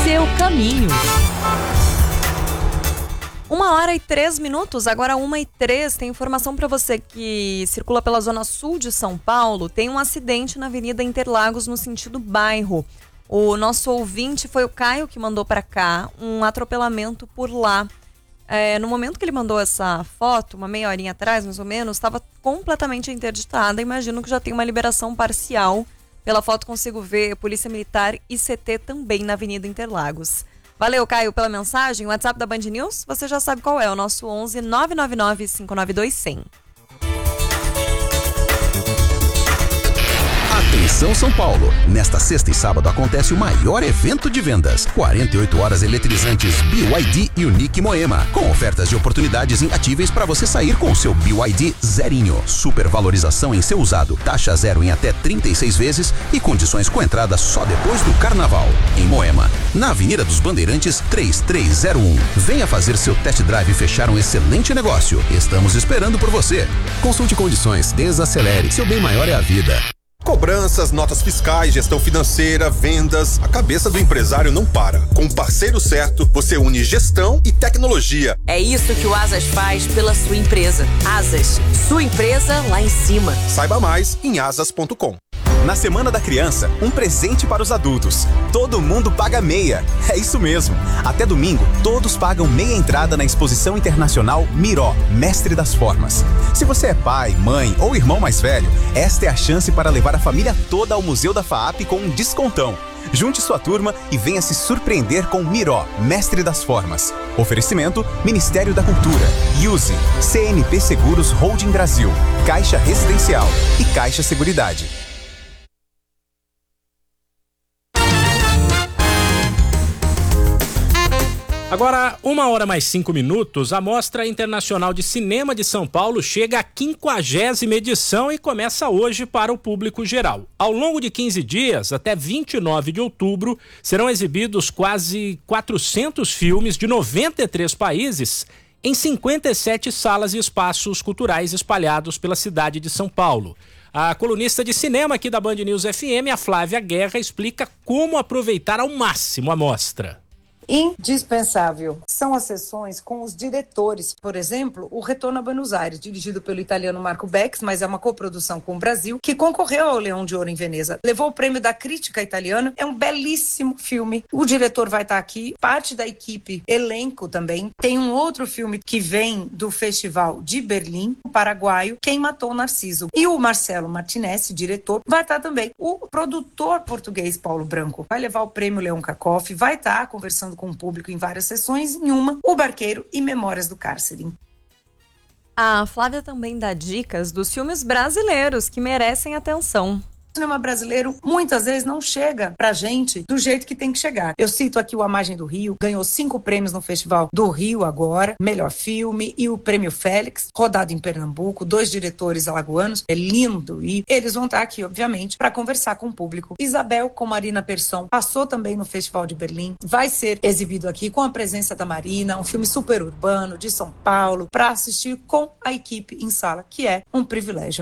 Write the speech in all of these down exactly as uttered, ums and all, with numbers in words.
seu caminho. Uma hora e três minutos, agora uma e três, tem informação para você que circula pela zona sul de São Paulo. Tem um acidente na Avenida Interlagos no sentido bairro. O nosso ouvinte foi o Caio que mandou para cá um atropelamento por lá. É, no momento que ele mandou essa foto, uma meia horinha atrás mais ou menos, estava completamente interditada. Imagino que já tem uma liberação parcial. Pela foto consigo ver Polícia Militar e C T também na Avenida Interlagos. Valeu, Caio, pela mensagem. O WhatsApp da Band News, você já sabe qual é, o nosso onze nove nove nove cinco nove dois zero zero. Atenção São Paulo! Nesta sexta e sábado acontece o maior evento de vendas. quarenta e oito horas eletrizantes B Y D Unique Moema. Com ofertas de oportunidades imbatíveis para você sair com o seu B Y D zerinho. Supervalorização em seu usado. Taxa zero em até trinta e seis vezes e condições com entrada só depois do carnaval. Em Moema, na Avenida dos Bandeirantes três três zero um. Venha fazer seu test drive e fechar um excelente negócio. Estamos esperando por você. Consulte condições. Desacelere. Seu bem maior é a vida. Cobranças, notas fiscais, gestão financeira, vendas. A cabeça do empresário não para. Com o parceiro certo, você une gestão e tecnologia. É isso que o Asas faz pela sua empresa. Asas, sua empresa lá em cima. Saiba mais em asas ponto com. Na Semana da Criança, um presente para os adultos. Todo mundo paga meia. É isso mesmo. Até domingo, todos pagam meia entrada na Exposição Internacional Miró, Mestre das Formas. Se você é pai, mãe ou irmão mais velho, esta é a chance para levar a família toda ao Museu da FAAP com um descontão. Junte sua turma e venha se surpreender com Miró, Mestre das Formas. Oferecimento, Ministério da Cultura, Use, C N P Seguros Holding Brasil, Caixa Residencial e Caixa Seguridade. Agora, uma hora mais cinco minutos, a Mostra Internacional de Cinema de São Paulo chega à quinquagésima edição e começa hoje para o público geral. Ao longo de quinze dias, até vinte e nove de outubro, serão exibidos quase quatrocentos filmes de noventa e três países em cinquenta e sete salas e espaços culturais espalhados pela cidade de São Paulo. A colunista de cinema aqui da Band News F M, a Flávia Guerra, explica como aproveitar ao máximo a mostra. Indispensável são as sessões com os diretores. Por exemplo, o Retorno a Buenos Aires, dirigido pelo italiano Marco Bex, mas é uma coprodução com o Brasil, que concorreu ao Leão de Ouro em Veneza. Levou o prêmio da crítica italiana. É um belíssimo filme. O diretor vai estar aqui, parte da equipe, elenco também. Tem um outro filme que vem do Festival de Berlim, o paraguaio, Quem Matou Narciso. E o Marcelo Martinez, diretor, vai estar também. O produtor português Paulo Branco vai levar o prêmio Leão Cacoff, vai estar conversando com o público em várias sessões, em uma, O Barqueiro e Memórias do Cárcere. A Flávia também dá dicas dos filmes brasileiros que merecem atenção. O cinema brasileiro muitas vezes não chega pra gente do jeito que tem que chegar. Eu cito aqui o A Margem do Rio, ganhou cinco prêmios no Festival do Rio agora, melhor filme, e o Prêmio Félix, rodado em Pernambuco, dois diretores alagoanos, é lindo, e eles vão estar aqui, obviamente, para conversar com o público. Isabel, com Marina Persson, passou também no Festival de Berlim, vai ser exibido aqui com a presença da Marina, um filme super urbano de São Paulo, para assistir com a equipe em sala, que é um privilégio.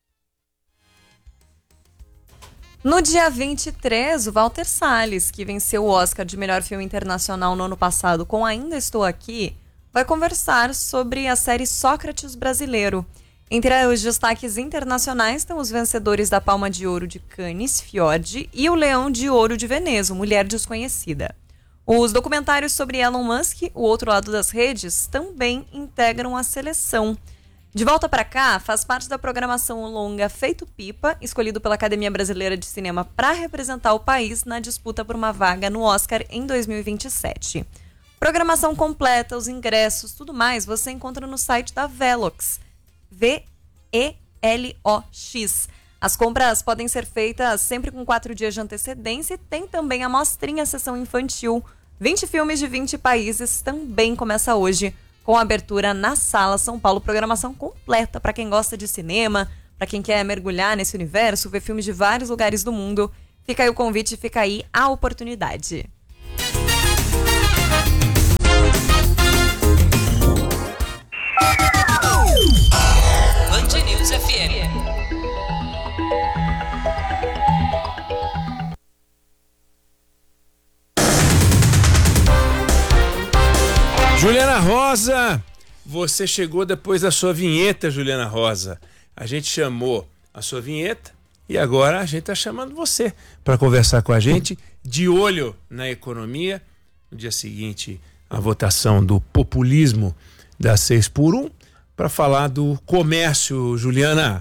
No dia vinte e três, o Walter Salles, que venceu o Oscar de melhor filme internacional no ano passado com Ainda Estou Aqui, vai conversar sobre a série Sócrates Brasileiro. Entre os destaques internacionais estão os vencedores da Palma de Ouro de Cannes, Fiord, e o Leão de Ouro de Veneza, Mulher Desconhecida. Os documentários sobre Elon Musk, O Outro Lado das Redes, também integram a seleção. De volta para cá, faz parte da programação o longa Feito Pipa, escolhido pela Academia Brasileira de Cinema para representar o país na disputa por uma vaga no Oscar em dois mil e vinte e sete. Programação completa, os ingressos, tudo mais, você encontra no site da Velox, V E L O X. As compras podem ser feitas sempre com quatro dias de antecedência e tem também a mostrinha sessão infantil. vinte filmes de vinte países também começa hoje, com abertura na Sala São Paulo. Programação completa para quem gosta de cinema, para quem quer mergulhar nesse universo, ver filmes de vários lugares do mundo. Fica aí o convite, fica aí a oportunidade. Band News F M. Juliana Rosa, você chegou depois da sua vinheta, Juliana Rosa. A gente chamou a sua vinheta e agora a gente está chamando você para conversar com a gente, de olho na economia. No dia seguinte, a votação do populismo da seis por um, para falar do comércio, Juliana.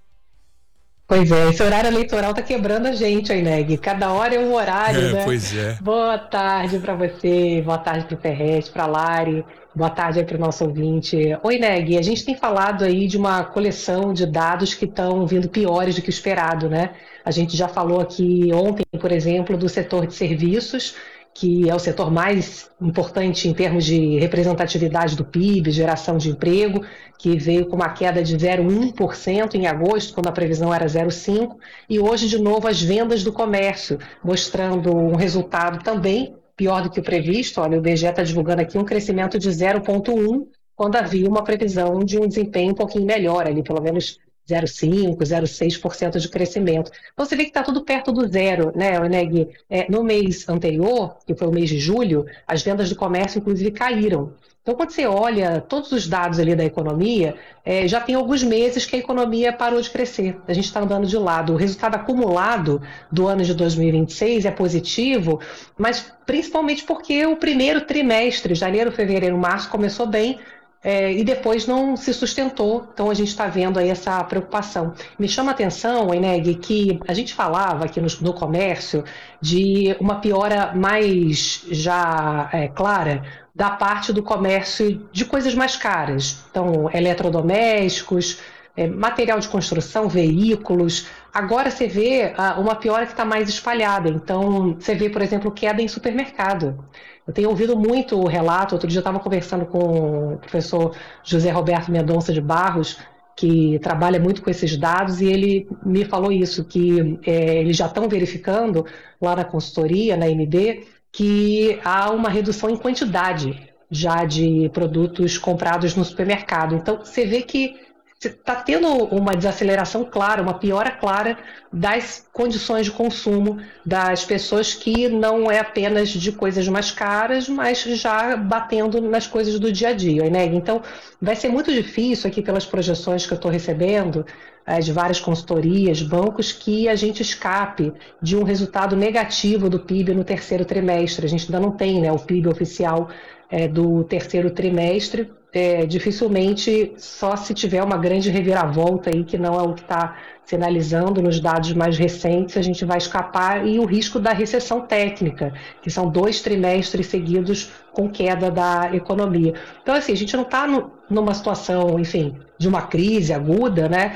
Pois é, esse horário eleitoral tá quebrando a gente, aí, Neg. Cada hora é um horário, é, né? Pois é. Boa tarde para você, boa tarde pro Ferrez, pra Lari, boa tarde aí pro nosso ouvinte. Oi, Neg, a gente tem falado aí de uma coleção de dados que estão vindo piores do que o esperado, né? A gente já falou aqui ontem, por exemplo, do setor de serviços, que é o setor mais importante em termos de representatividade do P I B, geração de emprego, que veio com uma queda de zero vírgula um por cento em agosto, quando a previsão era zero vírgula cinco por cento, e hoje, de novo, as vendas do comércio, mostrando um resultado também pior do que o previsto. Olha, o I B G E está divulgando aqui um crescimento de zero vírgula cinco por cento, quando havia uma previsão de um desempenho um pouquinho melhor, ali pelo menos zero vírgula cinco por cento, zero vírgula seis por cento de crescimento. Então você vê que está tudo perto do zero, né, Oneg? É, no mês anterior, que foi o mês de julho, as vendas do comércio, inclusive, caíram. Então, quando você olha todos os dados ali da economia, é, já tem alguns meses que a economia parou de crescer. A gente está andando de lado. O resultado acumulado do ano de dois mil e vinte e seis é positivo, mas principalmente porque o primeiro trimestre, janeiro, fevereiro, março, começou bem, É, e depois não se sustentou, então a gente está vendo aí essa preocupação. Me chama a atenção, Eneg, que a gente falava aqui no, no comércio de uma piora mais já é, clara da parte do comércio de coisas mais caras, então eletrodomésticos, é, material de construção, veículos. Agora você vê ah, uma piora que está mais espalhada, então você vê, por exemplo, queda em supermercado. Eu tenho ouvido muito o relato. Outro dia eu estava conversando com o professor José Roberto Mendonça de Barros, que trabalha muito com esses dados, e ele me falou isso, que é, eles já estão verificando lá na consultoria, na M D, que há uma redução em quantidade já de produtos comprados no supermercado. Então você vê que está tendo uma desaceleração clara, uma piora clara das condições de consumo das pessoas, que não é apenas de coisas mais caras, mas já batendo nas coisas do dia a dia, né? Então vai ser muito difícil aqui, pelas projeções que eu estou recebendo de várias consultorias, bancos, que a gente escape de um resultado negativo do P I B no terceiro trimestre. A gente ainda não tem, né, o P I B oficial é, do terceiro trimestre. É, dificilmente, só se tiver uma grande reviravolta aí, que não é o que está sinalizando nos dados mais recentes, a gente vai escapar, e o risco da recessão técnica, que são dois trimestres seguidos com queda da economia. Então, assim, a gente não está numa situação, enfim, de uma crise aguda, né?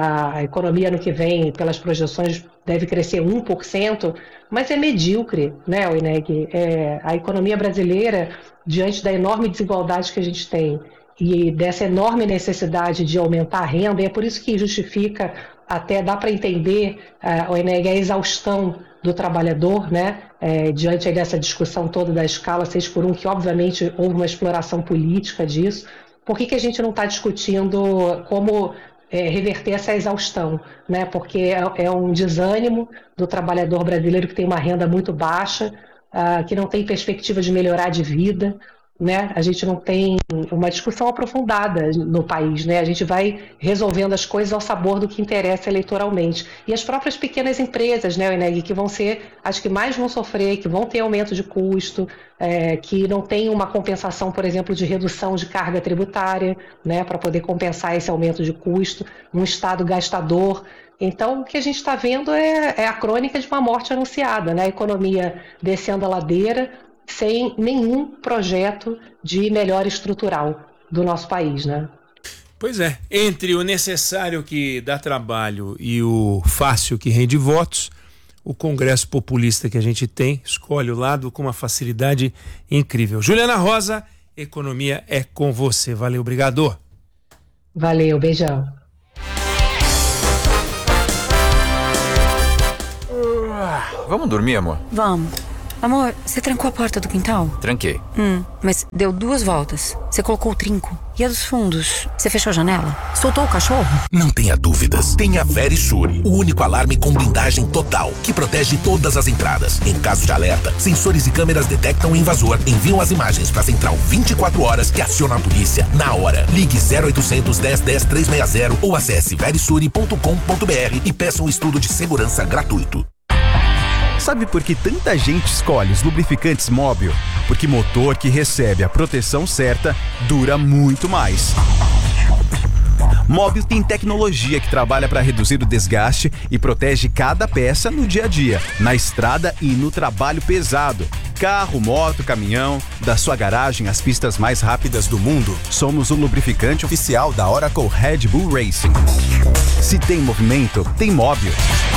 A economia no que vem, pelas projeções, deve crescer um por cento, mas é medíocre, né, Eneg? É, a economia brasileira, diante da enorme desigualdade que a gente tem e dessa enorme necessidade de aumentar a renda, e é por isso que justifica, até dá para entender, uh, Eneg, a exaustão do trabalhador, né, é, diante dessa discussão toda da escala seis por um, que obviamente houve uma exploração política disso. Por que que a gente não está discutindo como é, reverter essa exaustão, né? Porque é, é um desânimo do trabalhador brasileiro, que tem uma renda muito baixa, uh, que não tem perspectiva de melhorar de vida, né? A gente não tem uma discussão aprofundada no país, né? A gente vai resolvendo as coisas ao sabor do que interessa eleitoralmente. E as próprias pequenas empresas, né, Eneg, que vão ser as que mais vão sofrer, que vão ter aumento de custo, é, que não tem uma compensação, por exemplo, de redução de carga tributária, né, para poder compensar esse aumento de custo, um Estado gastador. Então, o que a gente está vendo é, é a crônica de uma morte anunciada, né? A economia descendo a ladeira, sem nenhum projeto de melhora estrutural do nosso país, né? Pois é, entre o necessário que dá trabalho e o fácil que rende votos, o Congresso populista que a gente tem escolhe o lado com uma facilidade incrível. Juliana Rosa, economia é com você. Valeu, obrigado. Valeu, beijão. Vamos dormir, amor? Vamos. Amor, você trancou a porta do quintal? Tranquei. Hum, mas deu duas voltas. Você colocou o trinco. E a dos fundos? Você fechou a janela? Soltou o cachorro? Não tenha dúvidas. Tem a Verisure, o único alarme com blindagem total, que protege todas as entradas. Em caso de alerta, sensores e câmeras detectam o invasor, enviam as imagens para a central vinte e quatro horas que aciona a polícia na hora. Ligue zero oitocentos, dez, dez, trezentos e sessenta ou acesse verisure ponto com ponto b r e peça um estudo de segurança gratuito. Sabe por que tanta gente escolhe os lubrificantes Móbil? Porque motor que recebe a proteção certa dura muito mais. Móbil tem tecnologia que trabalha para reduzir o desgaste e protege cada peça no dia a dia, na estrada e no trabalho pesado. Carro, moto, caminhão, da sua garagem às pistas mais rápidas do mundo, somos o lubrificante oficial da Oracle Red Bull Racing. Se tem movimento, tem Móbil.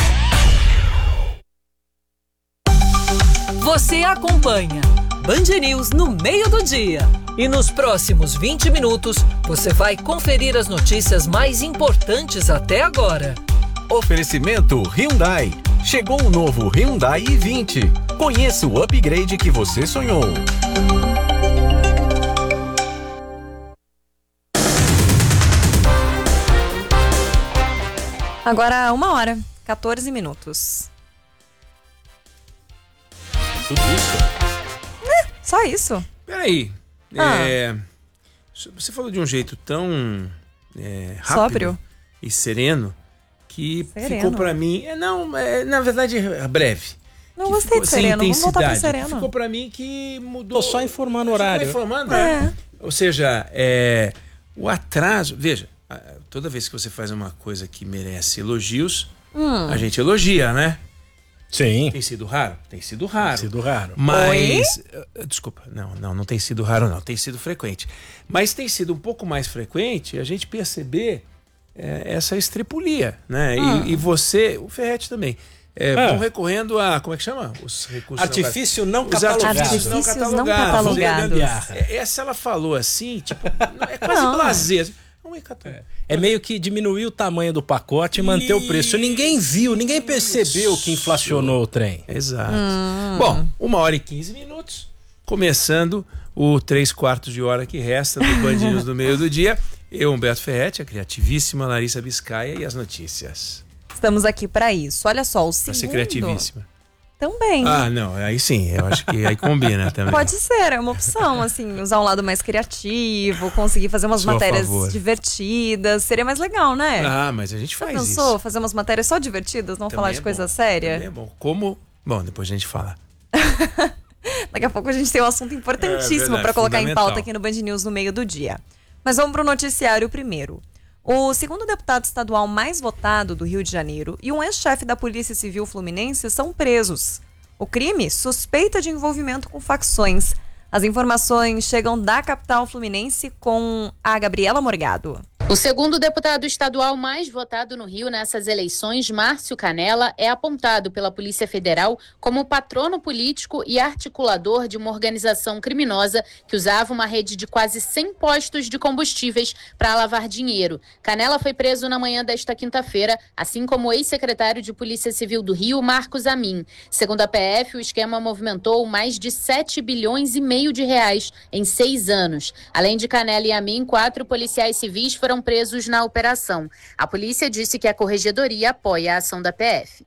Você acompanha Band News no meio do dia. E nos próximos vinte minutos, você vai conferir as notícias mais importantes até agora. Oferecimento Hyundai. Chegou o novo Hyundai i vinte. Conheça o upgrade que você sonhou. Agora uma hora, quatorze minutos. Tudo isso? É, só isso. Peraí. Ah. É, você falou de um jeito tão é, rápido Sóbrio e sereno que sereno. ficou pra mim. É, não, é, na verdade, é breve. Não gostei de sereno, vamos voltar pro sereno. Ficou pra mim que mudou. Tô só informando o horário. Só informando, é. né? Ou seja, é, o atraso. Veja, toda vez que você faz uma coisa que merece elogios, hum. a gente elogia, né? Sim. Tem sido raro? Tem sido raro. Tem sido raro. Mas. Oi? Desculpa, não, não, não tem sido raro, não. Tem sido frequente. Mas tem sido um pouco mais frequente a gente perceber é, essa estripulia, né? Ah. E, e você, o Ferretti também. É, ah. Vão recorrendo a. Como é que chama? Os recursos. Artifício não catalogado. Artifícios não catalogados. Não catalogados. Essa ela falou assim, tipo, é quase blazer. É. é meio que diminuir o tamanho do pacote e manter Isso. o preço. Ninguém viu, ninguém percebeu que inflacionou o trem. Exato. Hum. Bom, uma hora e quinze minutos, começando o três quartos de hora que resta do Band News do meio do dia. Eu, Humberto Ferretti, a criativíssima Larissa Biscaia e as notícias. Estamos aqui para isso. Olha só, o segundo... Pra ser criativíssima. Também. Ah, não, aí sim, eu acho que aí combina também. Pode ser, é uma opção, assim, usar um lado mais criativo, conseguir fazer umas Sou matérias divertidas, seria mais legal, né? Ah, mas a gente faz isso. Pensou fazer umas matérias só divertidas, não também falar de é coisa bom. séria? Também é bom. Como? Bom, depois a gente fala. Daqui a pouco a gente tem um assunto importantíssimo é para colocar em pauta aqui no Band News no meio do dia. Mas vamos pro noticiário primeiro. O segundo deputado estadual mais votado do Rio de Janeiro e um ex-chefe da Polícia Civil Fluminense são presos. O crime suspeita de envolvimento com facções. As informações chegam da capital fluminense com a Gabriela Morgado. O segundo deputado estadual mais votado no Rio nessas eleições, Márcio Canella, é apontado pela Polícia Federal como patrono político e articulador de uma organização criminosa que usava uma rede de quase cem postos de combustíveis para lavar dinheiro. Canella foi preso na manhã desta quinta-feira, assim como o ex-secretário de Polícia Civil do Rio, Marcos Amin. Segundo a P F, o esquema movimentou mais de sete bilhões e meio de reais em seis anos. Além de Canella e Amin, quatro policiais civis foram presos na operação. A polícia disse que a corregedoria apoia a ação da P F.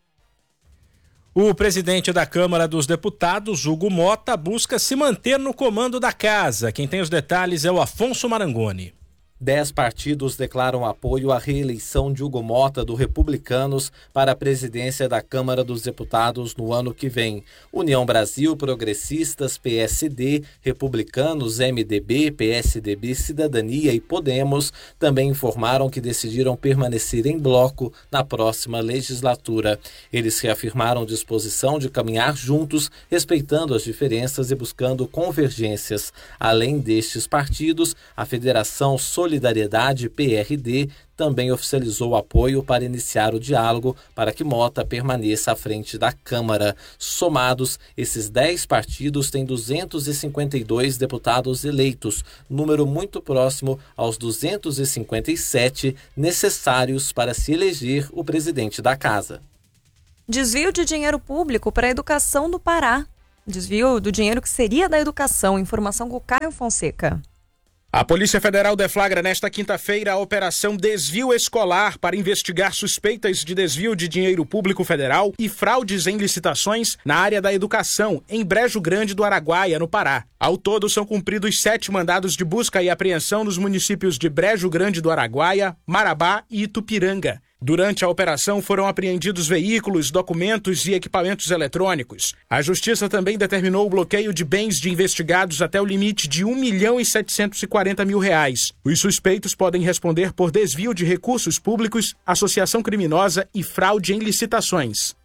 O presidente da Câmara dos Deputados, Hugo Mota, busca se manter no comando da casa. Quem tem os detalhes é o Afonso Marangoni. Dez partidos declaram apoio à reeleição de Hugo Mota, do Republicanos, para a presidência da Câmara dos Deputados no ano que vem. União Brasil, Progressistas, P S D, Republicanos, M D B, P S D B, Cidadania e Podemos também informaram que decidiram permanecer em bloco na próxima legislatura. Eles reafirmaram disposição de caminhar juntos, respeitando as diferenças e buscando convergências. Além destes partidos, a Federação Solidária Solidariedade P R D também oficializou apoio para iniciar o diálogo para que Mota permaneça à frente da Câmara. Somados, esses dez partidos têm duzentos e cinquenta e dois deputados eleitos, número muito próximo aos duzentos e cinquenta e sete necessários para se eleger o presidente da Casa. Desvio de dinheiro público para a educação do Pará. Desvio do dinheiro que seria da educação. Informação com o Caio Fonseca. A Polícia Federal deflagra nesta quinta-feira a Operação Desvio Escolar para investigar suspeitas de desvio de dinheiro público federal e fraudes em licitações na área da educação, em Brejo Grande do Araguaia, no Pará. Ao todo, são cumpridos sete mandados de busca e apreensão nos municípios de Brejo Grande do Araguaia, Marabá e Itupiranga. Durante a operação foram apreendidos veículos, documentos e equipamentos eletrônicos. A Justiça também determinou o bloqueio de bens de investigados até o limite de um milhão e setecentos e quarenta mil reais. Os suspeitos podem responder por desvio de recursos públicos, associação criminosa e fraude em licitações.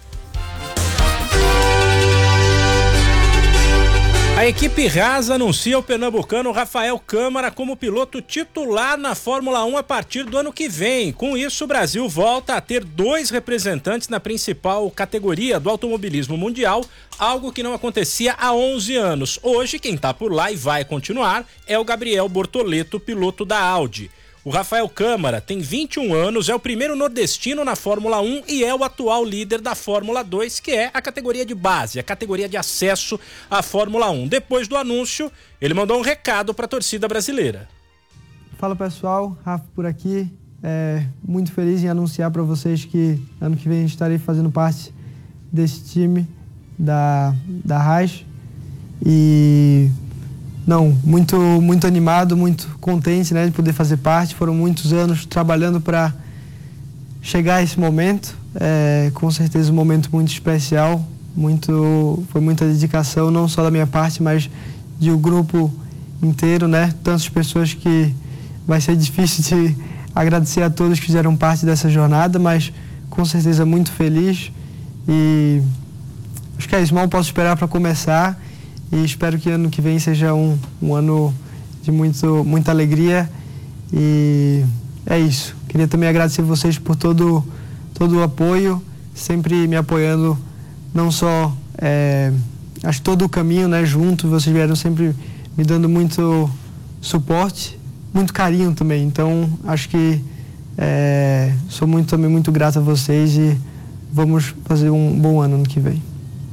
A equipe Haas anuncia o pernambucano Rafael Câmara como piloto titular na Fórmula um a partir do ano que vem. Com isso, o Brasil volta a ter dois representantes na principal categoria do automobilismo mundial, algo que não acontecia há onze anos. Hoje, quem está por lá e vai continuar é o Gabriel Bortoleto, piloto da Audi. O Rafael Câmara tem vinte e um anos, é o primeiro nordestino na Fórmula um e é o atual líder da Fórmula dois, que é a categoria de base, a categoria de acesso à Fórmula um. Depois do anúncio, ele mandou um recado para a torcida brasileira. Fala pessoal, Rafa por aqui. É, muito feliz em anunciar para vocês que ano que vem estarei fazendo parte desse time da, da Haas. E... Não, muito, muito animado, muito contente, né, de poder fazer parte. Foram muitos anos trabalhando para chegar a esse momento. É, com certeza um momento muito especial. Muito, foi muita dedicação, não só da minha parte, mas de um grupo inteiro, né? Tantas pessoas que vai ser difícil de agradecer a todos que fizeram parte dessa jornada, mas com certeza muito feliz. E acho que é isso, mal posso esperar para começar. E espero que ano que vem seja um, um ano de muito, muita alegria. E é isso. Queria também agradecer vocês por todo, todo o apoio, sempre me apoiando, não só, é, acho que todo o caminho, né, junto. Vocês vieram sempre me dando muito suporte, muito carinho também. Então, acho que é, sou muito, também muito grato a vocês e vamos fazer um bom ano ano que vem.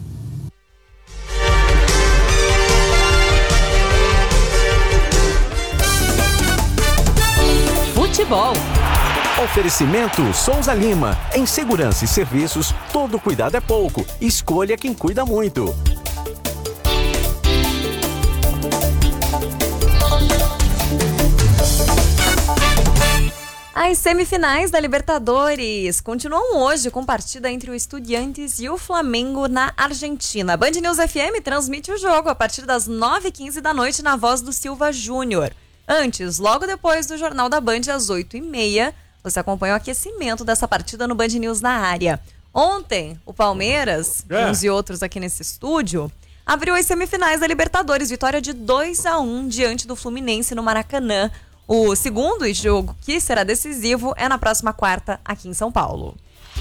Futebol. Oferecimento Souza Lima. Em segurança e serviços, todo cuidado é pouco. Escolha quem cuida muito. As semifinais da Libertadores continuam hoje com partida entre o Estudiantes e o Flamengo na Argentina. Band News F M transmite o jogo a partir das nove e quinze da noite na voz do Silva Júnior. Antes, logo depois do Jornal da Band, às oito e meia, você acompanha o aquecimento dessa partida no Band News na área. Ontem, o Palmeiras, é. uns e outros aqui nesse estúdio, abriu as semifinais da Libertadores, vitória de dois a um diante do Fluminense no Maracanã. O segundo jogo, que será decisivo, é na próxima quarta, aqui em São Paulo.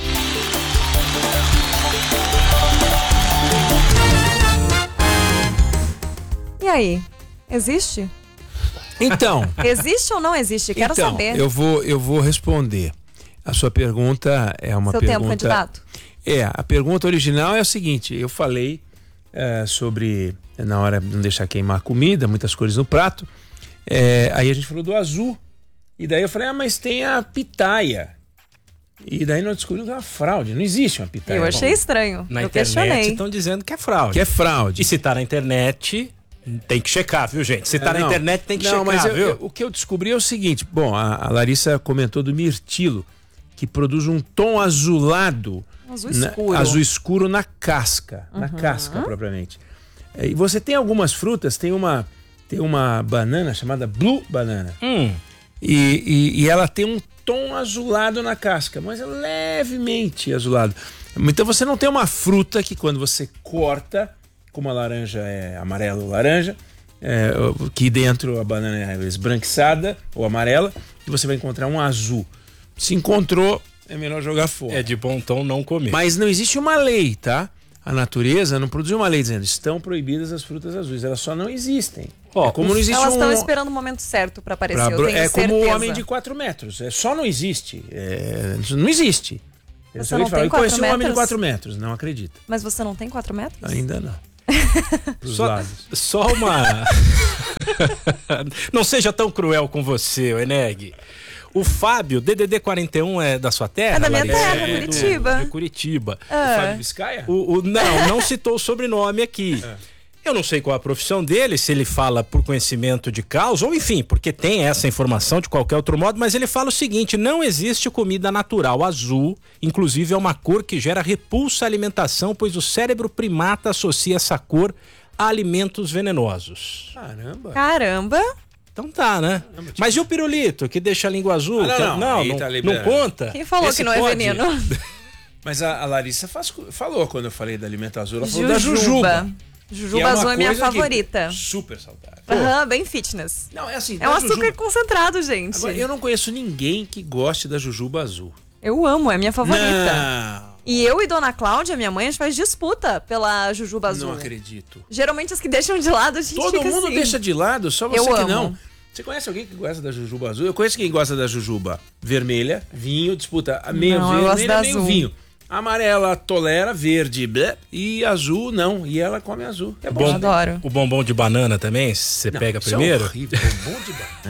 E aí, existe? Então. Existe ou não existe? Quero então, saber. Eu vou, eu vou responder. A sua pergunta é uma Seu pergunta... tempo, candidato? É, a pergunta original é a seguinte, eu falei é, sobre, na hora de não deixar queimar comida, muitas cores no prato, é, aí a gente falou do azul, e daí eu falei, ah, mas tem a pitaia. E daí nós descobrimos que é uma fraude, não existe uma pitaia. Eu achei Bom, estranho, na eu internet questionei. estão dizendo que é fraude. Que é fraude. E se tá na internet... Tem que checar, viu, gente? Se tá é, na internet, tem que não, checar, mas eu, viu? Eu, o que eu descobri é o seguinte, bom, a, a Larissa comentou do mirtilo, que produz um tom azulado, azul escuro, na, azul escuro na casca, uhum. na casca propriamente. E você tem algumas frutas, tem uma, tem uma banana chamada Blue Banana, hum. e, e, e ela tem um tom azulado na casca, mas é levemente azulado. Então você não tem uma fruta que quando você corta, como a laranja é amarela ou laranja, é, que dentro a banana é esbranquiçada ou amarela, e você vai encontrar um azul. Se encontrou, é melhor jogar fora. É de bom tom não comer. Mas não existe uma lei, tá? A natureza não produziu uma lei dizendo estão proibidas as frutas azuis, elas só não existem. Oh, é como não existe elas estão um... esperando o momento certo para aparecer, pra... eu tenho É certeza. como o homem de quatro metros, é, só não existe. É, não existe. Você eu não falar, tem eu conheci metros? um homem de quatro metros, não acredito. Mas você não tem quatro metros? Ainda não. Pros só, lados. Só uma... Não seja tão cruel com você, Eneg. O Fábio, D D D quarenta e um é da sua terra? É da minha Larissa? terra, É, Curitiba. De Curitiba. É. O Fábio Biscaia? O, o, não, não citou o sobrenome aqui. É. Eu não sei qual a profissão dele, se ele fala por conhecimento de causa, ou enfim, porque tem essa informação de qualquer outro modo, mas ele fala o seguinte: não existe comida natural azul, inclusive é uma cor que gera repulsa à alimentação, pois o cérebro primata associa essa cor a alimentos venenosos. Caramba. Caramba. Então tá, né? Caramba, mas e o pirulito, que deixa a língua azul? Ah, não, não, não, não, tá não conta? Quem falou Esse que não pode? é veneno? Mas a, a Larissa faz, falou quando eu falei da alimento azul, ela falou Jujuba. da jujuba. Jujuba azul é minha favorita. Super saudável. Aham, uhum, bem fitness. Não, é assim. É um açúcar jujuba... concentrado, gente. Agora, eu não conheço ninguém que goste da jujuba azul. Eu amo, é minha favorita. Não. E eu e Dona Cláudia, minha mãe, a gente faz disputa pela jujuba azul. Não acredito. Geralmente as que deixam de lado, a gente Todo fica mundo assim. deixa de lado, só você eu que amo. não. Você conhece alguém que gosta da jujuba azul? Eu conheço quem gosta da jujuba vermelha, vinho, disputa a meio Não, eu gosto vermelha, da meio azul. vinho. Amarela tolera, verde, blé, e azul não. E ela come azul. É bom. Adoro. O bombom de banana também, você Não, pega isso primeiro? É horrível, bombom de banana.